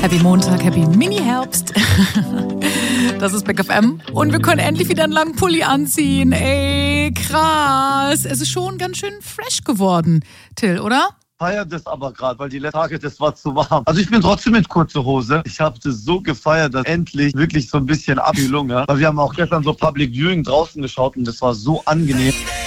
Happy Montag, Happy Mini-Herbst. Das ist Big FM. Und wir können endlich wieder einen langen Pulli anziehen. Ey, krass. Es ist schon ganz schön fresh geworden, Till, oder? Feiert das aber gerade, weil die letzten Tage, das war zu warm. Also ich bin trotzdem mit kurzer Hose. Ich habe das so gefeiert, dass endlich wirklich so ein bisschen Abkühlung, ja. Weil wir haben auch gestern so Public Viewing draußen geschaut und das war so angenehm.